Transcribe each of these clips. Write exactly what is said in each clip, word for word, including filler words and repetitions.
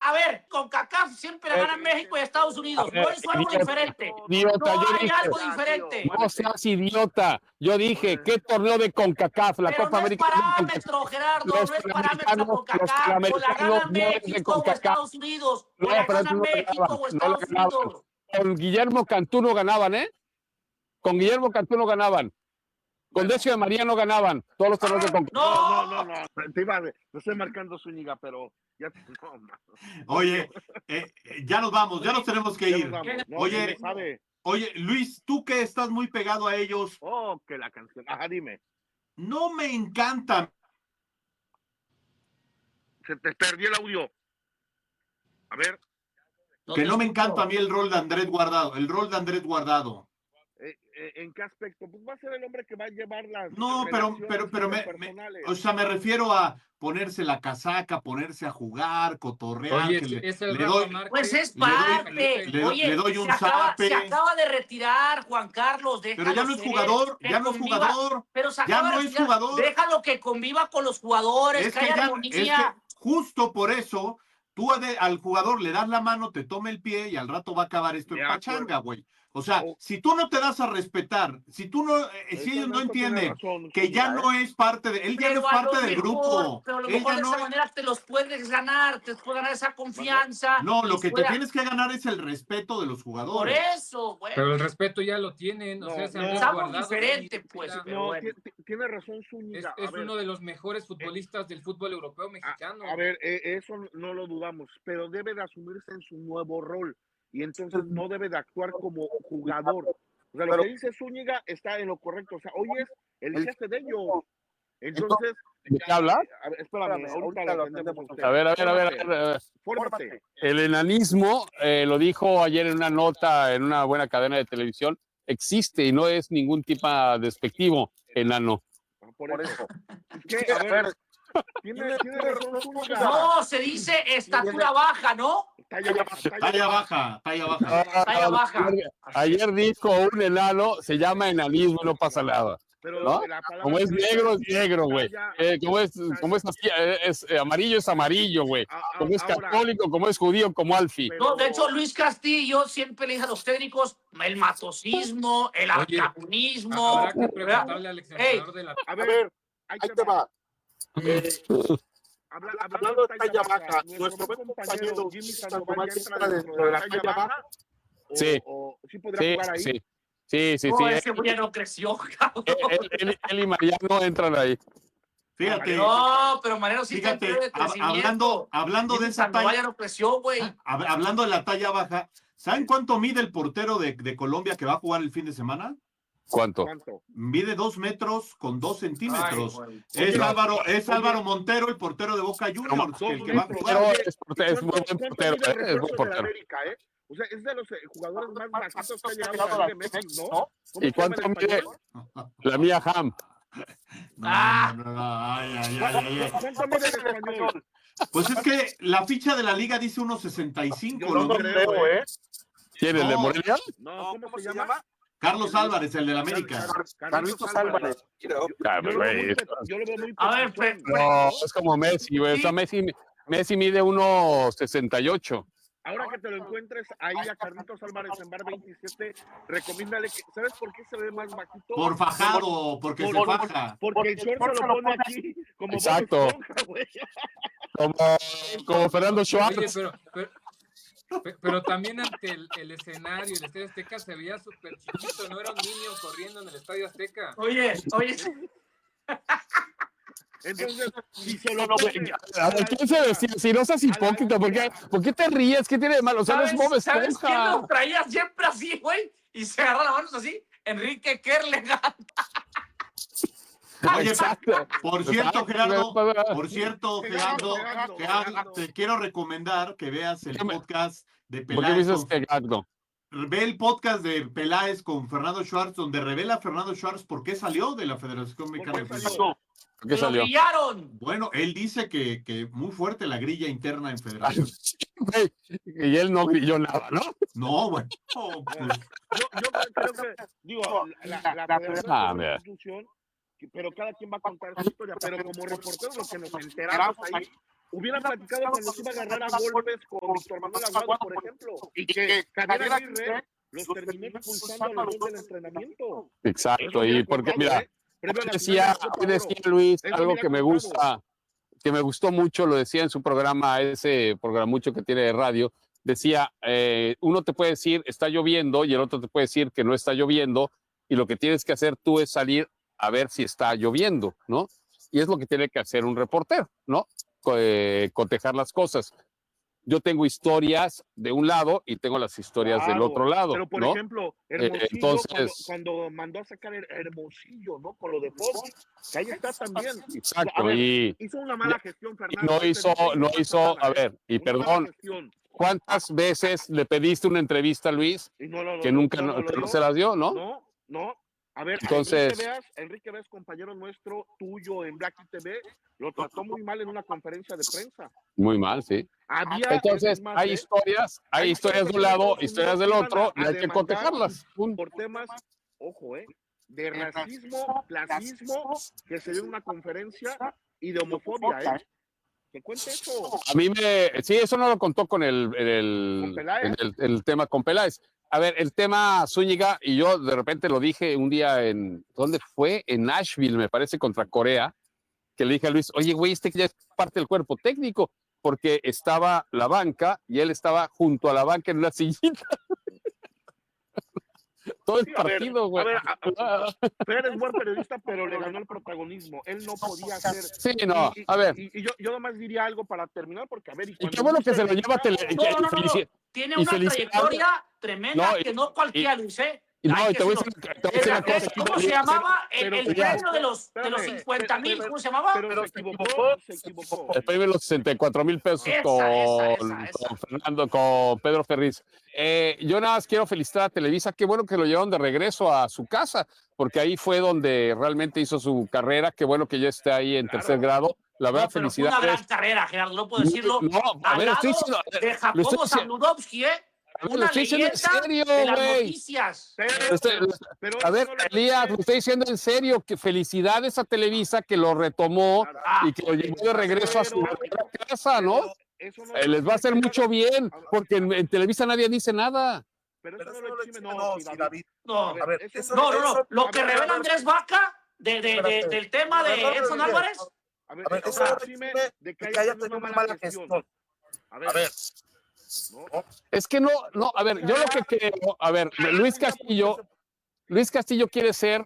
a ver, con CONCACAF siempre la ganan México y Estados Unidos. No es algo diferente. Idiota, No yo hay dije, algo diferente. no seas idiota. Yo dije, ¿qué torneo de CONCACAF? La Pero Copa no es América. parámetro, Gerardo, Los no es parámetro panamericanos, los CONCACAF. O la panamericanos gana no es de México o CONCACAF. Estados Unidos. O No, la pero gana no la México ganaban, o no la Estados ganaban. Unidos. Con Guillermo Cantú no ganaban, ¿eh? Con Guillermo Cantú no ganaban. Con Decio de María no ganaban. Todos los torneos de CONCACAF. No, no, no, no. Te iba, te estoy marcando Zúñiga, pero ya no, no. Oye, eh, eh, ya nos vamos, ya nos tenemos que Ya ir. nos vamos. No, Oye, ¿quién sabe? oye, Luis, tú que estás muy pegado a ellos, Oh, que la canción. Ajá, dime. no me encanta. Se te perdió el audio. A ver. Que no me encanta a mí el rol de Andrés Guardado, el rol de Andrés Guardado. Eh, eh, ¿En qué aspecto? Pues va a ser el hombre que va a llevar las No, pero, pero, pero, me, me, o sea, me refiero a ponerse la casaca, ponerse a jugar, cotorrear. Oye, que le, es el le Rafa doy, Márquez. Pues es le doy- parte. le doy- Oye, le doy un se, acaba, zape. se acaba de retirar, Juan Carlos. Pero Déjalo ya no es ser, jugador, que ya no es conviva, jugador, Pero se ya acaba no de es retirar. jugador. Déjalo que conviva con los jugadores, Es que que, haya ya, armonía. es que justo por eso, tú a de- al jugador le das la mano, te toma el pie y al rato va a acabar esto De en pachanga, acuerdo. güey. O sea, Oh. si tú no te das a respetar, si tú no, eh, si Eso- ellos no eso tiene entienden razón, que ya Zúñiga, no ¿eh? es parte de, él ya no Pero es a parte lo del mejor, grupo. pero a lo Él mejor ya de no esa es- manera te los puedes ganar, te puedes ganar esa confianza. No, lo y que te fuera- tienes que ganar es el respeto de los Por jugadores. eso, güey. Pero el respeto ya lo tienen. O No, sea, es no. Andrés Es algo Guardado, diferente, Dani, pues, mira, pero No, bueno. ti- ti- tiene razón Es, Zúñiga. es a ver, uno de los mejores futbolistas del fútbol europeo mexicano. a, a ver eh, eso no lo dudamos, pero debe de asumirse en su nuevo rol y entonces no debe de actuar como jugador. O sea, lo que dice Zúñiga está en lo correcto. O sea, hoy es el jefe de ellos. Entonces, ¿De qué habla? a ver, espérame, ahorita lo atendemos a usted. A ver, a ver, a ver. a ver, a ver. Fórmate. El enanismo, eh, lo dijo ayer en una nota en una buena cadena de televisión, existe y no es ningún tipo despectivo, enano. Por eso. ¿Qué? A ver, tiene, tiene razón Zúñiga. No, se dice estatura baja, ¿no? Talla baja, Talla baja, talla baja. Talla baja. Ayer, ayer dijo un enano, se llama enanismo y no pasa nada. Pero ¿No? la palabra Como es negro, es negro, güey. talla- Eh, como es, como es, así, eh, es eh, amarillo, es amarillo, güey. A- a- Como es ahora, católico, como es judío, como Alfie. pero- No, de hecho, Luis Castillo siempre le dice a los técnicos el matosismo, el Oye, arcabunismo. Habrá que preguntarle al exentrenador de la. A ver, ahí te va. Eh, habla- hablando de talla baja, nuestro buen compañero Jimmy Sandoval ya entra dentro de la talla baja. O, Sí. o sí podría Sí, jugar ahí. sí. Sí, sí, No, sí. ese güey ya no creció, cabrón. Él, él- él- él y Mariano entran ahí. Fíjate, No, pero Mariano sí está en fíjate, periodo de hab- crecimiento. hablando, hablando de Jimmy esa Sandoval talla, ya no creció, güey. hab- hablando de la talla baja, ¿saben cuánto mide el portero de, de Colombia que va a jugar el fin de semana? ¿Cuánto? ¿Cuánto? Mide dos metros con dos centímetros. Ay, güey. es Oye, Álvaro, es oye. Álvaro Montero, el portero de Boca Juniors, que el que va a Dos jugar. metros. Pero es, portero, es muy buen ¿Cuánto portero, mide el eh, es buen refuerzo de la portero. América, eh? O sea, es de los eh, jugadores más bajitos que ha llegado a la Liga de México, ¿no? ¿Cómo ¿Y se llama cuánto en mide español? la mía Ham? No, Ah. no, no, no, ay, ay, ay, ay, ay. ¿Cuánto mide en español? Pues es que la ficha de la liga dice uno sesenta y cinco. Yo no ¿no? creo, ¿eh? ¿Quién, el de No. Morelia? No, ¿cómo se llama? Carlos Álvarez, el del América. Carlitos Álvarez. Yo, Ah, yo lo veo güey, muy, pe- yo lo veo muy A ver, pequeño. Fred, No, es como Messi, güey. O sea, Messi, Messi mide uno sesenta y ocho. Ahora que te lo encuentres ahí a Carlitos Álvarez en bar veintisiete, recomiéndale que, ¿sabes por qué se ve más bajito? Por fajado, porque Por- se por- faja. Porque el short se lo pone aquí como Bob Exacto. Esponja, güey. Como, como Fernando Oye, Schwartz. pero, pero, pe- pero también ante el, el escenario, el Estadio Azteca se veía súper chiquito, no era un niño corriendo en el Estadio Azteca. Oye, oye, Entonces, si se lo No, güey, pone, a ver, ¿quién se vestía? Si no seas hipócrita, ¿por qué, ¿por qué te ríes? ¿Qué tiene de malo? O sea, no es ¿sabes, Bob ¿sabes quién Esponja. lo traía siempre así, güey? Y se agarra las manos así. Enrique Kerlegan. Oye, Exacto. por cierto, Exacto, Gerardo, güey. por cierto, Gerardo, Gerardo, Gerardo, Gerardo. te quiero recomendar que veas el ¿Qué me- podcast de ¿Por qué me Peláez. dices con- que gagno? Ve el podcast de Peláez con Fernando Schwartz, donde revela a Fernando Schwartz por qué salió de la Federación Mexicana de ¿Por qué Fútbol. salió? ¿Por qué ¡Se lo salió? brillaron! Bueno, él dice que, que muy fuerte la grilla interna en Federación. Güey, y él no grilló nada, ¿no? No, bueno. Oh, pues, yo, yo creo que, digo, la, la, la federación Ah, es una mira. institución, que- pero cada quien va a contar su historia. Pero como reporteros, lo que nos enteramos ahí hubiera platicado cuando se iba a agarrar a golpes con Víctor Manuel Aguado, por ejemplo, y que Javier Aguirre los terminó expulsando a los dos del entrenamiento. Exacto, y porque mira, hoy decía, hoy decía Luis algo que me gusta, que me gustó mucho, lo decía en su programa, ese programucho que tiene de radio, decía, eh, uno te puede decir está lloviendo y el otro te puede decir que no está lloviendo y lo que tienes que hacer tú es salir a ver si está lloviendo, ¿no? Y es lo que tiene que hacer un reportero, ¿no? Eh, cotejar las cosas. Yo tengo historias de un lado y tengo las historias Claro, del otro lado, pero por ¿no? ejemplo, Hermosillo, Eh, entonces, cuando, cuando mandó a sacar el Hermosillo, ¿no? Con lo de Fox, que ahí está también. exacto, A ver, y hizo una mala gestión, Fernando. no hizo, no hizo, a ver, y Una mala perdón, gestión. ¿cuántas veces le pediste una entrevista a Luis Y no, no, no, que no, nunca no, no, no lo que no dio. se las dio, ¿no? No, no. A ver, Entonces- Enrique Veas, Enrique Veas, compañero nuestro, tuyo en Black T V, lo trató muy mal en una conferencia de prensa. Muy mal, sí. Había, Entonces, es más, hay ¿eh? historias, hay Hay historias de un historias que lado, Estados historias Unidos del iban otro, a- y a hay que demandar cotejarlas. Punto. por temas, ojo, eh, de racismo, clasismo, que se dio en una conferencia, y de homofobia, ¿eh? Que cuente eso. A mí me, sí, eso no lo contó con el, en el, ¿Con Peláez? en el, el tema con Peláez. A ver, el tema Zúñiga, y yo de repente lo dije un día en, ¿dónde fue? En Nashville, me parece, contra Corea, que le dije a Luis, oye, güey, este ya es parte del cuerpo técnico, porque estaba la banca y él estaba junto a la banca en una sillita. Todo el Sí, a ver, partido, güey. a ver, a- a- Fer es buen periodista, pero le ganó el protagonismo. Él no podía hacer. Sí, no, Y- y- a ver. Y, y yo, yo nomás diría algo para terminar, porque a ver. Y cuando qué bueno que Luis se lo lleva a tele, Delgado- que- No, no, no, felici- no. Tiene y una felicidades. trayectoria tremenda No, y- que no cualquiera, Luis, ¿eh? y no, Hay y que te voy a decirlo. decir- te voy a decir Era- una cosa, es- ¿Cómo pero- se llamaba? El, pero- el pero- premio de los, de los espérame, cincuenta mil, pero- ¿cómo se llamaba? Pero se equivocó, se equivocó. El premio de los sesenta y cuatro mil pesos Esa, con, esa, esa, esa. con Fernando, con Pedro Ferriz. Eh, yo nada más quiero felicitar a Televisa. Qué bueno que lo llevaron de regreso a su casa, porque ahí fue donde realmente hizo su carrera. Qué bueno que ya esté ahí en Claro. tercer grado. La verdad, No, pero fue una felicidades. gran carrera, Gerardo, no puedo decirlo. No, a Al ver, lado estoy diciendo, de lo estoy Jacobo diciendo- Zabludovsky, ¿eh? a ver, lo Una estoy diciendo en leyenda serio, de las güey. noticias. Pero, Lo estoy- pero- pero A eso ver, no le Elías, permite- lo estoy diciendo en serio, que felicidades a Televisa que lo retomó Ah, y que lo llevó de regreso a su pero- casa, ¿no? pero eso no Eh, le les va a hacer exime- mucho bien, porque en, en Televisa nadie dice nada. Pero Pero eso eso no no lo lo exime, exime, no, no, sí, sí, No, David. A ver, eso- no, no, no. eso- Lo a que ver, revela a ver. Andrés Vaca de, de, de- Espérate. del tema de Espérate, Edson Miguel. Álvarez. A ver, A ver, eso eso no no lo lo exime exime de que de haya tenido una mala gestión. A ver, A ver, ¿no? Es que no, no, a ver, yo lo que creo, a ver, Luis Castillo, Luis Castillo quiere ser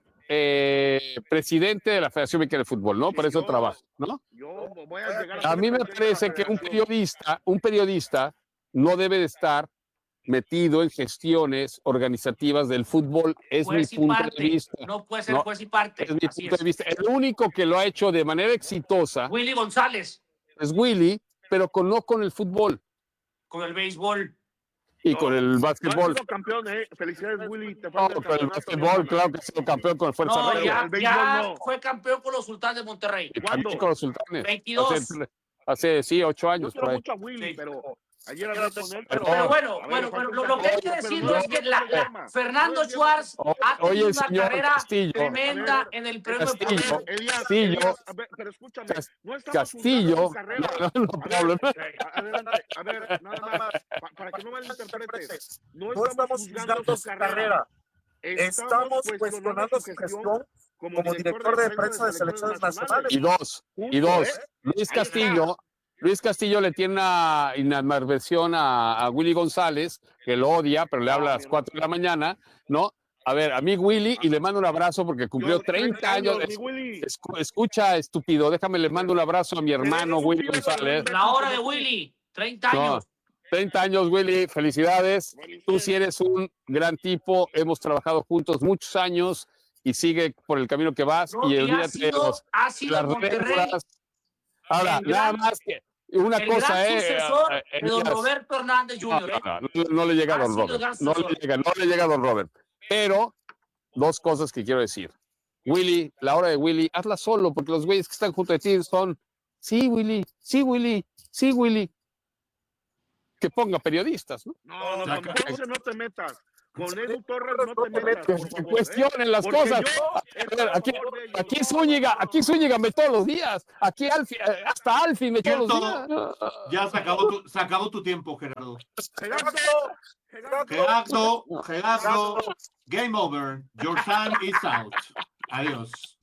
eh, presidente de la Federación Mexicana de Fútbol, ¿no? Sí, Por eso yo- trabaja, ¿no? Yo voy a llegar A ser mí me presidente de la parece que un federación. periodista, un periodista no debe de estar metido en gestiones organizativas del fútbol. Es mi Juez y punto parte. de vista. No puede ser No, juez y parte. Es mi Así punto es. de vista. El único que lo ha hecho de manera exitosa Willy González es Willy, pero con, no con el fútbol con el béisbol. y No, con el No has básquetbol. sido campeón, ¿eh? Felicidades, Willy. Te No, falta el con el campeonato, mi básquetbol, hermana. claro que ha sido campeón con el Fuerza No, Regia. ya, el béisbol ya no. fue campeón con los Sultanes de Monterrey. Y también ¿Cuándo? con los sultanes. veintidós. Hace, hace, sí, ocho Yo años por quiero ahí. mucho a Willy, Sí. pero ayer hablé con él. Pero- Pero bueno, A ver, bueno, falta bueno, un lo, lo que hay que campeón, pero decirlo no- es que no la, es el la- tema. Fernando No es el Schwartz O- ha Oye, tenido el una señor carrera Castillo, tremenda A ver, en el premio Castillo. Fútbol. Elías, Castillo. Elías, a ver, pero escúchame, Cas- no estamos Castillo, juzgando su carrera. no, no, no, A ver, Pablo, no. a- adelante, a ver, nada más, pa- para que no malinterpretes, no no estamos estamos juzgando juzgando su su carrera, carrera. estamos Estamos cuestionando cuestionando su su gestión gestión como como director de prensa de selecciones nacionales. Y dos, y Punto, dos. ¿eh? Luis Ahí Castillo, Luis Castillo le tiene una inadversión a, a Willy González, que lo odia, pero le habla a las cuatro de la mañana, ¿no? A ver, a mí Willy, y le mando un abrazo porque cumplió Yo, treinta años. mi Willy. Escu- Escucha, estúpido, déjame, le mando un abrazo a mi hermano Tenemos un Willy pibe González. de- La hora de Willy, treinta No, años. treinta años, Willy, felicidades. Tú sí eres un gran tipo, hemos trabajado juntos muchos años y sigue por el camino que vas No, y y ha olvídate de sido, los- ha sido las en Monterrey reglas. Ahora, el nada gran- más que una el cosa, gran eh, sucesor eh, eh, de don Elías. Roberto Hernández No, junior ¿eh? no, no, no, no le llega a Ha don sido el Robert. gran No le sucesor. llega, no le llega a don Robert. Pero dos cosas que quiero decir. Willy, la hora de Willy, hazla solo, porque los güeyes que están junto de ti son, sí, Willy, sí, Willy, sí, Willy. Que ponga periodistas, ¿no? No, no, Ya, no, entonces no te metas. Con Edu Torres no te metas, por Que favor, cuestionen ¿eh? las Porque cosas. yo estoy a Aquí, favor de ellos. aquí Zúñiga, aquí Zúñiga me todos los días. Aquí Alfi, hasta Alfi me todos los Cierto. días. Ya se acabó tu, se acabó tu tiempo, Gerardo. Gerardo, Gerardo, Gerardo, Gerardo, game over. Your time is out. Adiós.